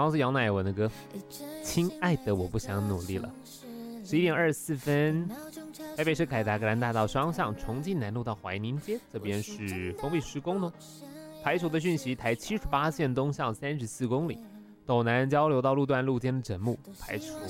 刚刚是杨乃文的歌，亲爱的我不想努力了。11:24，台北市凯达格兰大道双向重庆南路到怀宁街，这边是封闭施工哦。排除的讯息，台78线东向34公里，斗南交流道路段路肩的整木排除